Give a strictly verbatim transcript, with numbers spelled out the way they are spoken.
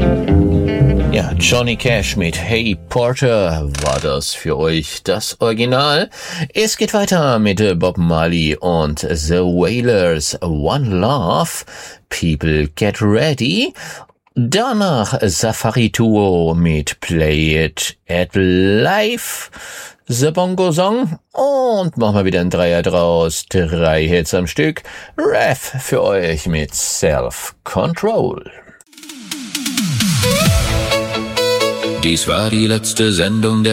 Ja, Johnny Cash mit Hey Porter war das für euch das Original. Es geht weiter mit Bob Marley und The Wailers, One Love, People Get Ready. Danach Safari Duo mit Play It at Live, The Bongo Song und machen wir wieder ein Dreier draus. Drei Hits am Stück. Rev für euch mit Self Control. Dies war die letzte Sendung der